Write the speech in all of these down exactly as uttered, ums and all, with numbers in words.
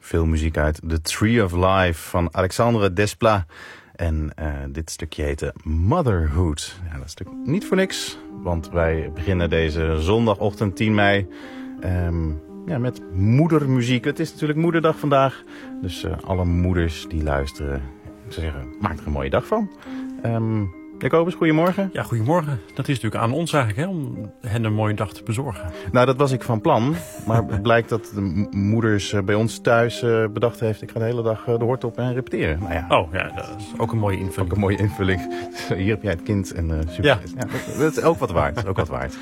Veel muziek uit The Tree of Life van Alexandre Desplat. En uh, dit stukje heette Motherhood. Ja, dat is natuurlijk niet voor niks, want wij beginnen deze zondagochtend tien mei um, ja, met moedermuziek. Het is natuurlijk moederdag vandaag, dus uh, alle moeders die luisteren, ik zou zeggen, maak er een mooie dag van. Um, Jacobus, goedemorgen. Ja, goedemorgen. Dat is natuurlijk aan ons eigenlijk, hè, om hen een mooie dag te bezorgen. Nou, dat was ik van plan. Maar het blijkt dat de moeders bij ons thuis uh, bedacht heeft, ik ga de hele dag uh, de hort op en repeteren. Nou ja. Oh, ja, dat is ook een mooie invulling. Ook een mooie invulling. Hier heb jij het kind en uh, super. Ja. Ja, dat, dat is ook wat waard. Ook wat waard.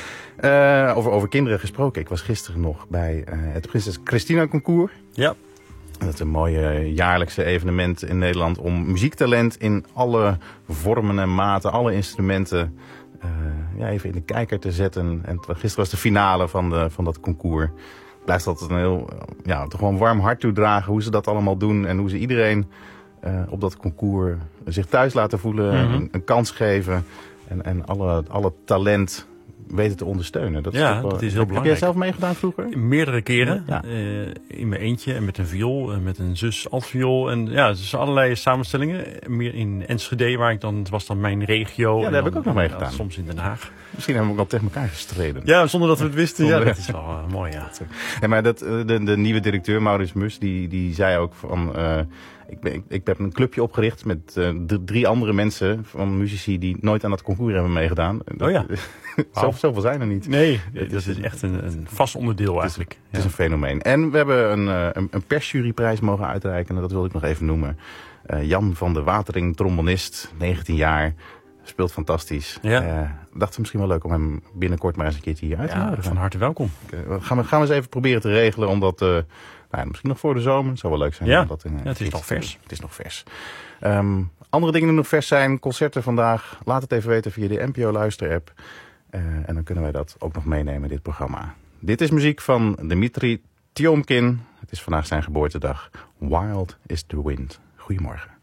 Uh, over, over kinderen gesproken. Ik was gisteren nog bij uh, het Prinses Christina Concours. Ja. Dat is een mooie jaarlijkse evenement in Nederland om muziektalent in alle vormen en maten, alle instrumenten, uh, ja, even in de kijker te zetten. En gisteren was de finale van, de, van dat concours. Blijft altijd een heel, ja, toch gewoon warm hart toedragen hoe ze dat allemaal doen en hoe ze iedereen uh, op dat concours zich thuis laten voelen, mm-hmm. een, een kans geven en, en alle, alle talent weten te ondersteunen. Dat is ja, wel, dat is heel heb, belangrijk. Heb jij zelf meegedaan vroeger? Meerdere keren. Ja. Uh, in mijn eentje en met een viool en met een zus altviool. En ja, dus allerlei samenstellingen. Meer in Enschede, waar ik dan, het was dan mijn regio. Ja, daar heb ik ook nog mee gedaan. Ja, soms in Den Haag. Misschien hebben we ook al tegen elkaar gestreden. Ja, zonder dat we het wisten. Zonder, ja, dat is wel uh, mooi, ja. ja maar dat, de, de nieuwe directeur, Maurits Mus, die, die zei ook van... Uh, ik, ben, ik, ik heb een clubje opgericht met uh, d- drie andere mensen van muzici die nooit aan dat concours hebben meegedaan. Oh ja. Zo, zoveel zijn er niet. Nee, het is, is echt een, een vast onderdeel eigenlijk. Het is, het is een fenomeen. En we hebben een, een, een persjuryprijs mogen uitreiken. Dat wilde ik nog even noemen. Uh, Jan van de Watering, trombonist, negentien jaar. Speelt fantastisch. Ja. Uh, dacht het misschien wel leuk om hem binnenkort maar eens een keertje hier uit te ja, nodigen. van harte welkom. Uh, gaan, we, gaan we eens even proberen te regelen. Omdat, uh, nou ja, misschien nog voor de zomer. Het zou wel leuk zijn. Ja, dat in, uh, ja het is nog vers. Het is nog vers. Um, andere dingen die nog vers zijn. Concerten vandaag. Laat het even weten via de N P O Luister app. Uh, en dan kunnen wij dat ook nog meenemen in dit programma. Dit is muziek van Dmitri Tiomkin. Het is vandaag zijn geboortedag. Wild is the Wind. Goedemorgen.